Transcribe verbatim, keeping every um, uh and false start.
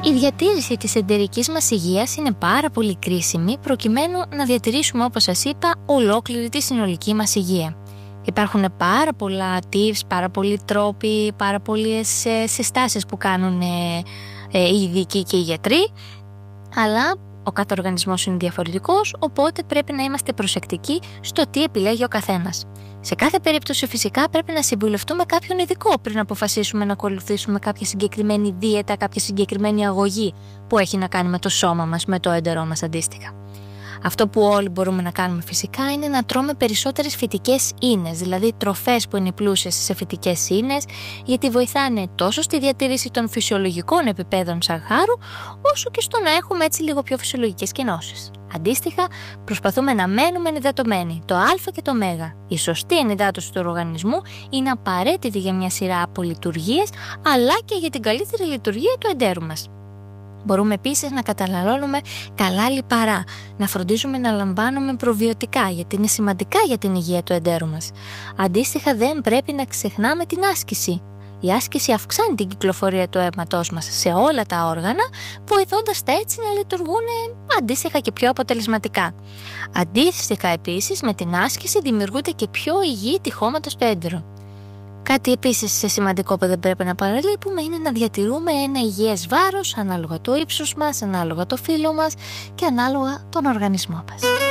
Η διατήρηση της εντερικής μας υγείας είναι πάρα πολύ κρίσιμη προκειμένου να διατηρήσουμε, όπως σας είπα, ολόκληρη τη συνολική μας υγεία. Υπάρχουν πάρα πολλά tips, πάρα πολλοί τρόποι, πάρα πολλές ε, συστάσεις που κάνουν ε, ε, οι ειδικοί και οι γιατροί, αλλά ο κάθε οργανισμός είναι διαφορετικός, οπότε πρέπει να είμαστε προσεκτικοί στο τι επιλέγει ο καθένας. Σε κάθε περίπτωση φυσικά πρέπει να συμβουλευτούμε κάποιον ειδικό πριν αποφασίσουμε να ακολουθήσουμε κάποια συγκεκριμένη δίαιτα, κάποια συγκεκριμένη αγωγή που έχει να κάνει με το σώμα μας, με το έντερό μας αντίστοιχα. Αυτό που όλοι μπορούμε να κάνουμε φυσικά είναι να τρώμε περισσότερες φυτικές ίνες, δηλαδή τροφές που είναι πλούσιες σε φυτικές ίνες, γιατί βοηθάνε τόσο στη διατήρηση των φυσιολογικών επιπέδων σαγχάρου, όσο και στο να έχουμε έτσι λίγο πιο φυσιολογικές κενώσεις. Αντίστοιχα, προσπαθούμε να μένουμε ενυδατωμένοι, το α και το μέγα. Η σωστή ενυδάτωση του οργανισμού είναι απαραίτητη για μια σειρά από λειτουργίες, αλλά και για την καλύτερη λειτουργία του εντέρου μας. Μπορούμε επίσης να καταναλώνουμε καλά λιπαρά, να φροντίζουμε να λαμβάνουμε προβιωτικά, γιατί είναι σημαντικά για την υγεία του εντέρου μας. Αντίστοιχα, δεν πρέπει να ξεχνάμε την άσκηση. Η άσκηση αυξάνει την κυκλοφορία του αίματός μας σε όλα τα όργανα, βοηθώντας τα έτσι να λειτουργούν αντίστοιχα και πιο αποτελεσματικά. Αντίστοιχα επίσης, με την άσκηση δημιουργούνται και πιο υγιή τυχώματα στο έντερο. Κάτι επίσης σημαντικό που δεν πρέπει να παραλείπουμε είναι να διατηρούμε ένα υγιές βάρος ανάλογα το ύψος μας, ανάλογα το φύλο μας και ανάλογα τον οργανισμό μας.